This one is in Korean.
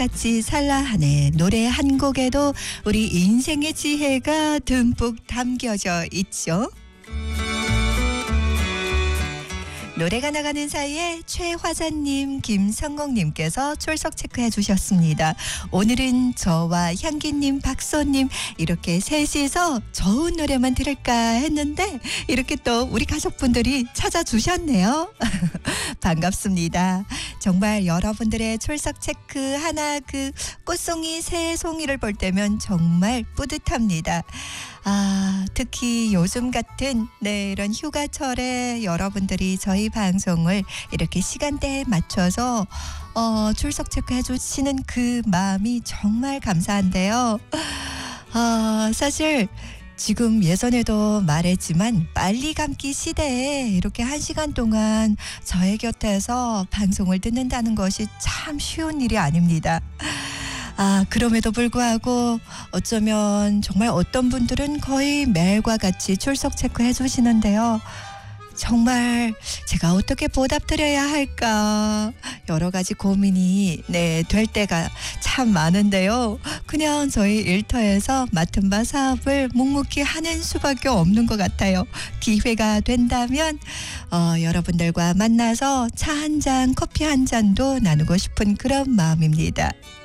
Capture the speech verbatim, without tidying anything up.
철석같이 살라 하네. 노래 한 곡에도 우리 인생의 지혜가 듬뿍 담겨져 있죠. 노래가 나가는 사이에 최화자님, 김성공님께서 출석 체크해 주셨습니다. 오늘은 저와 향기님, 박소님 이렇게 셋이서 좋은 노래만 들을까 했는데 이렇게 또 우리 가족분들이 찾아주셨네요. 반갑습니다. 정말 여러분들의 출석 체크 하나 그 꽃송이 새 송이를 볼 때면 정말 뿌듯합니다. 아, 특히 요즘 같은 네, 이런 휴가철에 여러분들이 저희 방송을 이렇게 시간대에 맞춰서 어, 출석 체크해 주시는 그 마음이 정말 감사한데요. 아, 사실 지금 예전에도 말했지만 빨리 감기 시대에 이렇게 한 시간 동안 저의 곁에서 방송을 듣는다는 것이 참 쉬운 일이 아닙니다. 아, 그럼에도 불구하고 어쩌면 정말 어떤 분들은 거의 매일과 같이 출석 체크해 주시는데요. 정말 제가 어떻게 보답드려야 할까 여러 가지 고민이 네, 될 때가 참 많은데요. 그냥 저희 일터에서 맡은 바 사업을 묵묵히 하는 수밖에 없는 것 같아요. 기회가 된다면 어, 여러분들과 만나서 차 한 잔, 커피 한 잔도 나누고 싶은 그런 마음입니다.